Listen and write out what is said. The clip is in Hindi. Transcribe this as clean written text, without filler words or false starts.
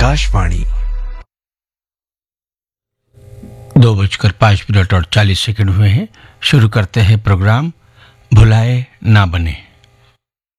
आकाशवाणी। 2:05 और 40 हुए हैं। शुरू करते हैं प्रोग्राम भुलाए ना बने।